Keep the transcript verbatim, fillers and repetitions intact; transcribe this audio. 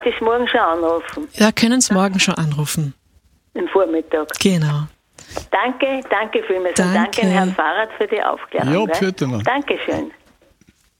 das morgen schon anrufen. Ja, können Sie morgen schon anrufen. Im Vormittag. Genau. Danke, danke vielmals. Danke. Und danke Herrn Fahrrad für die Aufklärung. Ja, bitte noch. Dankeschön.